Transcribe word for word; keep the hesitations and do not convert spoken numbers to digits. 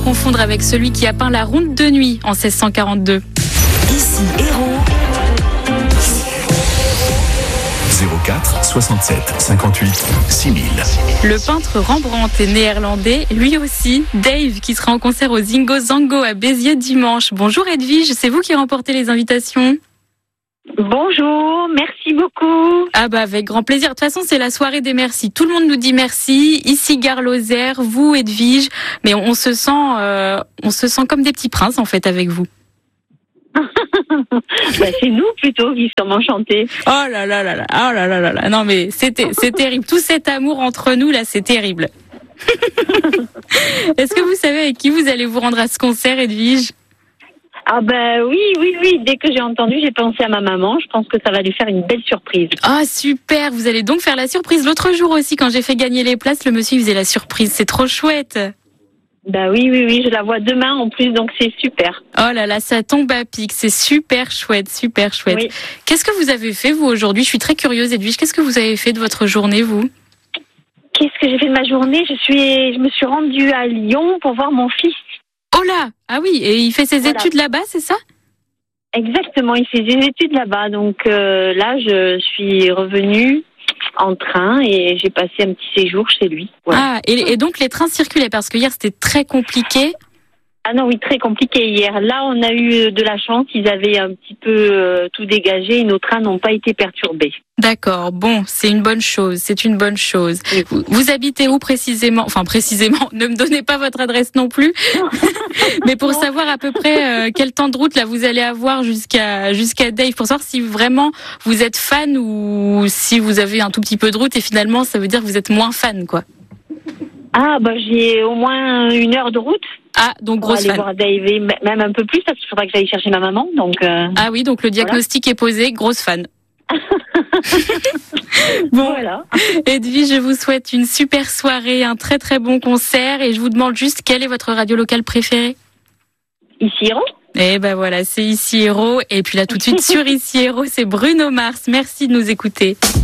confondre avec celui qui a peint la Ronde de Nuit en seize cent quarante-deux. Ici Héros. zéro quatre soixante-sept cinquante-huit six mille. Le peintre Rembrandt est néerlandais, lui aussi. Dave qui sera en concert au Zingo Zango à Béziers dimanche. Bonjour Edwige, c'est vous qui remportez les invitations. Bonjour, merci beaucoup. Ah bah avec grand plaisir. De toute façon, c'est la soirée des merci. Tout le monde nous dit merci. Ici Gare Lozère, vous Edwige, mais on, on se sent, euh, on se sent comme des petits princes en fait avec vous. bah, c'est nous plutôt qui sommes enchantés. Oh là là là là, oh là là là là. Non mais c'était, c'est terrible. Tout cet amour entre nous là, c'est terrible. Est-ce que vous savez avec qui vous allez vous rendre à ce concert, Edwige? Ah ben oui, oui, oui. Dès que j'ai entendu, j'ai pensé à ma maman. Je pense que ça va lui faire une belle surprise. Ah super, vous allez donc faire la surprise. L'autre jour aussi, quand j'ai fait gagner les places, le monsieur il faisait la surprise. C'est trop chouette. Bah oui, oui, oui. Je la vois demain en plus, donc c'est super. Oh là là, ça tombe à pic. C'est super chouette, super chouette. Oui. Qu'est-ce que vous avez fait vous aujourd'hui? Je suis très curieuse, Edwige. Qu'est-ce que vous avez fait de votre journée vous? Qu'est-ce que j'ai fait de ma journée? Je suis, je me suis rendue à Lyon pour voir mon fils. Oh là! Ah oui, et il fait ses Voilà. études là-bas, c'est ça? Exactement, il fait des études là-bas. Donc euh, là, je suis revenue en train et j'ai passé un petit séjour chez lui. Voilà. Ah, et, et donc les trains circulaient parce que hier c'était très compliqué. Ah non, oui, très compliqué hier. Là, on a eu de la chance. Ils avaient un petit peu euh, tout dégagé et nos trains n'ont pas été perturbés. D'accord, bon, c'est une bonne chose, c'est une bonne chose. Oui. Vous, vous habitez où précisément? Enfin, précisément, ne me donnez pas votre adresse non plus. Mais pour Non. savoir à peu près euh, quel temps de route là vous allez avoir jusqu'à jusqu'à Dave, pour savoir si vraiment vous êtes fan ou si vous avez un tout petit peu de route et finalement ça veut dire que vous êtes moins fan, quoi. Ah, bah j'ai au moins une heure de route Ah, donc pour grosse aller fan. voir Dave, et même un peu plus parce qu'il faudra que j'aille chercher ma maman. Donc euh, Ah oui, donc le diagnostic est posé, grosse fan. Bon, voilà. Edwige, je vous souhaite une super soirée, un très très bon concert et je vous demande juste quelle est votre radio locale préférée? Ici Héros. Et ben voilà, c'est Ici Héros et puis là tout de suite sur Ici Héros, c'est Bruno Mars. Merci de nous écouter.